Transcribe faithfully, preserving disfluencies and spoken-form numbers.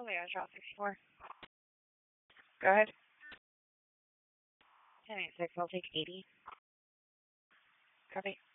Okay, I was Route sixty-four. Go ahead. ten eighty-six, I'll take eighty. Copy.